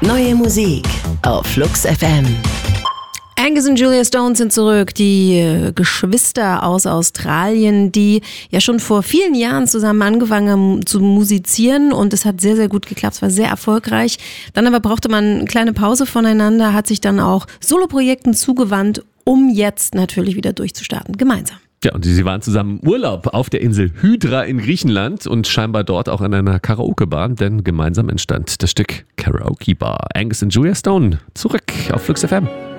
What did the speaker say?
Neue Musik auf Flux FM. Angus und Julia Stone sind zurück, die Geschwister aus Australien, die ja schon vor vielen Jahren zusammen angefangen haben zu musizieren und es hat sehr, sehr gut geklappt, es war sehr erfolgreich. Dann aber brauchte man eine kleine Pause voneinander, hat sich dann auch Soloprojekten zugewandt, um jetzt natürlich wieder durchzustarten, gemeinsam. Ja, und sie waren zusammen im Urlaub auf der Insel Hydra in Griechenland und scheinbar dort auch in einer Karaoke-Bar, denn gemeinsam entstand das Stück Karaoke Bar. Angus und Julia Stone zurück auf Flux FM.